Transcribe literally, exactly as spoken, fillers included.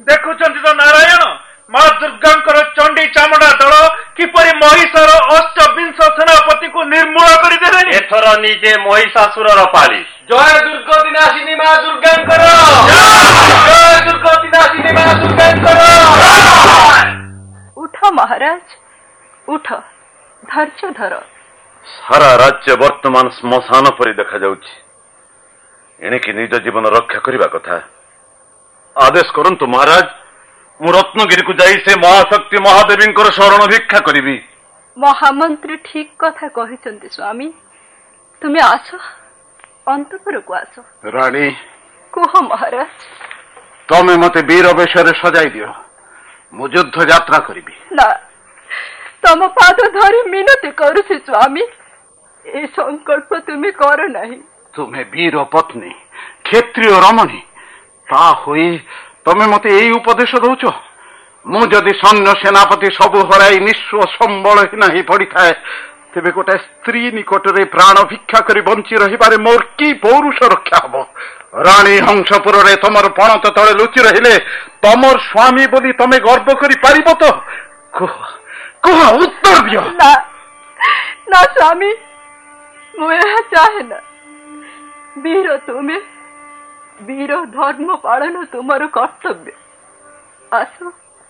ଦେଖୁଛନ୍ତି ତ ନାରାୟଣ ମା ଦୁର୍ଗାଙ୍କର ଚଣ୍ଡୀ ଚାମୁଣ୍ଡା ଦଳ କିପରି ମହିଷାର ଅଷ୍ଟବିଂଶ ସେନାପତିକୁ ନିର୍ମୂଳ କରିଦେଲେଣି। ଏଥର ନିଜେ ମହିଷାସୁରର ପାଳି। ଜୟ ଦୁର୍ଗତି ନାଶିନୀ ମା ଦୁର୍ଗାଙ୍କର, ଜୟ ଦୁର୍ଗତି ନାଶିନୀ ମା ଦୁର୍ଗାଙ୍କର। ଉଠ ମହାରାଜ ଉଠ, ଧୈର୍ଯ୍ୟ ଧର। ସାରା ରାଜ୍ୟ ବର୍ତ୍ତମାନ ଶ୍ମଶାନ ପରି ଦେଖାଯାଉଛି। ଏଣିକି ନିଜ ଜୀବନ ରକ୍ଷା କରିବା କଥା। ଆଦେଶ କରନ୍ତୁ ମହାରାଜ, ମୁଁ ରତ୍ନଗିରିକୁ ଯାଇ ସେ ମହାଶକ୍ତି ମହାଦେବୀଙ୍କର ଶରଣ ଭିକ୍ଷା କରିବି। ମହାମନ୍ତ୍ରୀ ଠିକ କଥା କହିଛନ୍ତି ସ୍ୱାମୀ। ତୁମେ ଆସ, ଅନ୍ତପୁରକୁ ଆସ। ରାଣୀ କୁହ ମହାରାଜ। ତମେ ମତେ ବୀର ବେଶରେ ସଜାଇ ଦିଅ, ମୁଁ ଯୁଦ୍ଧ ଯାତ୍ରା କରିବି। ନା, ତମ ପାଦ ଧରି ମିନତି କରୁଛି ସ୍ୱାମୀ, ଏ ସଂକଳ୍ପ ତୁମେ କର ନାହିଁ। ତୁମେ ବୀର ପତ୍ନୀ, କ୍ଷତ୍ରିୟ ରମଣୀ, ତା ହୋଇ ତମେ ମତେ ଏଇ ଉପଦେଶ ଦଉଛ? ମୁଁ ଯଦି ସୈନ୍ୟ ସେନାପତି ସବୁ ହରାଇ ନିଃସ୍ୱ ସମ୍ବଳ ହୀନ ହେଇ ପଡିଥାଏ, ତେବେ ଗୋଟାଏ ସ୍ତ୍ରୀ ନିକଟରେ ପ୍ରାଣ ଭିକ୍ଷା କରି ବଞ୍ଚି ରହିବାରେ ମୋର କି ପୌରୁଷ ରକ୍ଷା ହବ? ରାଣୀ ହଂସପୁରରେ ତମର ପଣତ ତଳେ ଲୁଚି ରହିଲେ ତମର ସ୍ୱାମୀ ବୋଲି ତମେ ଗର୍ବ କରି ପାରିବ ତ? କୁହ କୁହ, ଉତ୍ତର ଦିଅ। ନା ନା ସ୍ୱାମୀ, ମୁଁ ଏହା ଚାହେଁ ନା। ବୀର ତୁମେ, ବୀର ଧର୍ମ ପାଳନ ତୁମର କର୍ତ୍ତବ୍ୟ। ଆସ।